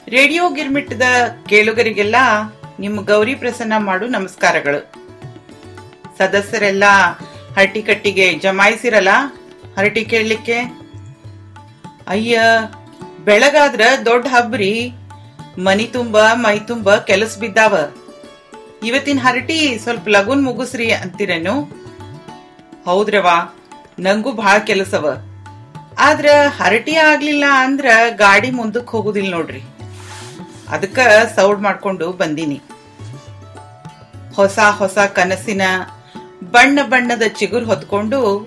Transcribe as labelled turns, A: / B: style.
A: Radio ಗಿರ್ಮಿಟ್ಟದ ಕೇಳುಗರಿಗೆಲ್ಲ ನಿಮ್ಮ ಗೌರಿ ಪ್ರಸನ್ನ ಮಾಡು ನಮಸ್ಕಾರಗಳು. ಸದಸ್ಯರೆಲ್ಲ ಹರಟಿ ಕಟ್ಟಿಗೆ ಜಮಾಯಿಸಿರಲ್ಲ ಹರಟಿ ಕೇಳಲಿಕ್ಕೆ. ಅಯ್ಯ, ಬೆಳಗಾದ್ರ ದೊಡ್ಡ ಹಬ್ರಿ, ಮನಿ ತುಂಬ ಮೈ ತುಂಬ ಕೆಲಸ ಬಿದ್ದಾವ. ಇವತ್ತಿನ ಹರಟಿ ಸ್ವಲ್ಪ ಲಗುನ್ ಮುಗಿಸ್ರಿ ಅಂತೀರೇನು? ಹೌದ್ರವಾ, ನಂಗೂ ಬಹಳ ಕೆಲಸವ. ಆದ್ರ ಹರಟಿ ಆಗ್ಲಿಲ್ಲ ಅಂದ್ರ ಗಾಡಿ ಮುಂದಕ್ಕೆ ಹೋಗುದಿಲ್ಲ ನೋಡ್ರಿ. ಅದಕ್ಕ ಸೌಡ್ ಮಾಡ್ಕೊಂಡು ಬಂದೀನಿ. ಹೊಸ ಹೊಸ ಕನಸಿನ ಬಣ್ಣ ಬಣ್ಣದ ಚಿಗುರು ಹೊತ್ಕೊಂಡು